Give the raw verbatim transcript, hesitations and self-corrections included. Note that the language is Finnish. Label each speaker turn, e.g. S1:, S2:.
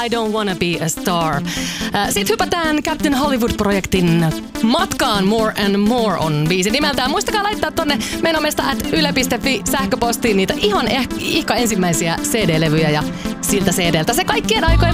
S1: I Don't Wanna Be a Star. Sitten hypätään Captain Hollywood-projektin matkaan. More and More on biisi nimeltään. Muistakaa laittaa tonne menomesta at yle piste fi sähköpostiin niitä ihan eh- ihka ensimmäisiä C D-levyjä ja siltä C D:ltä se kaikkien aikojen